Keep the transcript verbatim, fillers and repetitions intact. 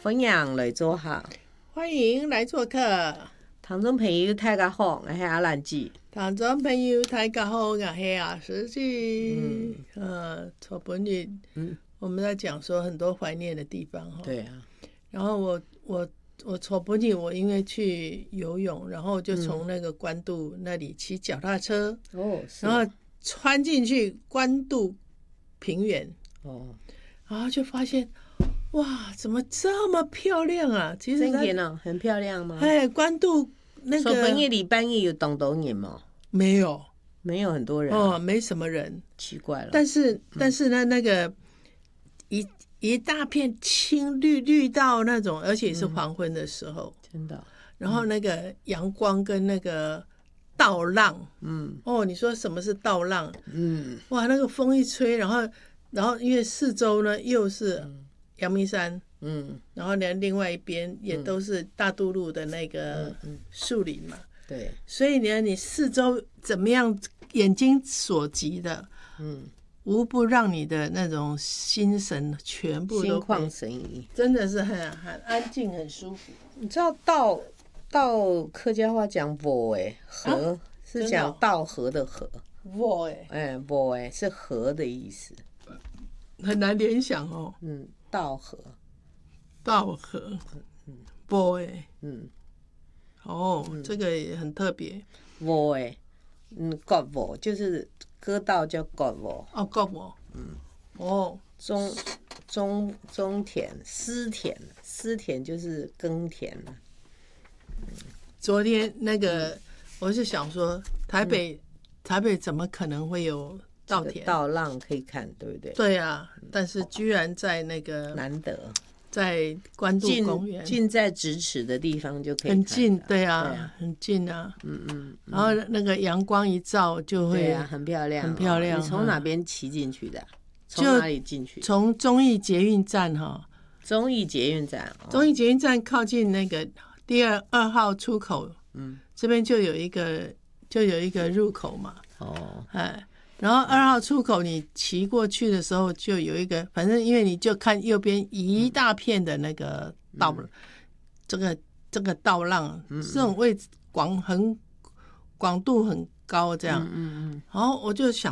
欢迎来做客， 欢迎来做客。 听众朋友大家好，我是阿兰姐。 听众朋友大家好，我是阿石姐。嗯，呃，从本日，嗯，我们在讲说很多怀念的地方哈。 对啊。 然后我我我从本日我因为去游泳，然后就从那个关渡那里骑脚踏车， 哦、嗯， 然后穿进去关渡平原，哦，然后就发现。哇，怎么这么漂亮啊？其实真的哦，很漂亮吗？ 哎，关渡那个半夜里半夜有东多人吗？ 没有， 没有很多人、啊、 哦，没什么人， 奇怪了。 但是、嗯、但是呢，那个一一大片青绿绿到那种，而且是黄昏的时候， 嗯、真的。 然后那个阳光跟那个稻浪，嗯，哦，你说什么是稻浪？嗯，哇，那个风一吹，然后然后因为四周呢又是。嗯阳明山，嗯，然后呢，另外一边也都是大渡路的那个树林嘛，嗯嗯、 对， 所以呢，你四周怎么样，眼睛所及的，嗯，无不让你的那种心神全部都心旷神怡， 真的是很很安静，很舒服。 你知道稻稻客家话讲啵哎河、啊、是讲稻河的河， 啵哎哎啵哎是河的意思， 很难联想哦， 嗯。稻河， 稻河，嗯 ，boy， 嗯，哦，嗯、这个也很特别 ，boy， 嗯 ，god boy 就是割稻叫 god boy， 哦 ，god boy， 嗯，哦， 中中中田私田，私田就是耕田了。 昨天那个，嗯、我是想说，台北、嗯、台北怎么可能会有？稻田稻浪可以看，对不对？ 对啊，但是居然在那个难得， 在关渡公园近在咫尺的地方就可以看， 很近，对啊， 对啊， 很近啊， 嗯嗯。 然后那个阳光一照就会， 对啊，很漂亮， 很漂亮。 你从哪边骑进去的？从哪里进去？ 从忠义捷运站哈， 忠义捷运站， 忠义捷运站靠近那个第二二号出口，嗯，这边就有一个就有一个入口嘛，哦，哎。然后二号出口，你骑过去的时候就有一个，反正因为你就看右边一大片的那个稻，嗯、这个这个稻浪，嗯、这种位置广很广度很高，这样，嗯嗯嗯然后我就想